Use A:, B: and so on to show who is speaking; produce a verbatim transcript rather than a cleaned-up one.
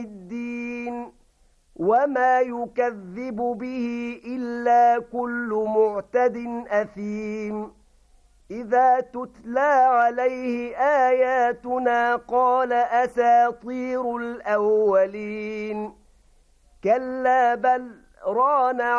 A: الدين وما يكذب به إلا كل معتد أثيم إذا تتلى عليه آياتنا قال أساطير الأولين كلا بل ران